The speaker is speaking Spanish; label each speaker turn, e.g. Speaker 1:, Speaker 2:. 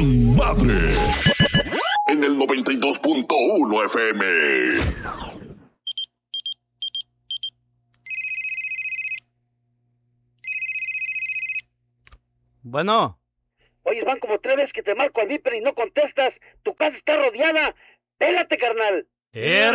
Speaker 1: madre. En el 92.1 FM.
Speaker 2: Bueno.
Speaker 3: Oye, van como 3 veces que te marco al Viper y no contestas. Tu casa está rodeada. Pélate, carnal.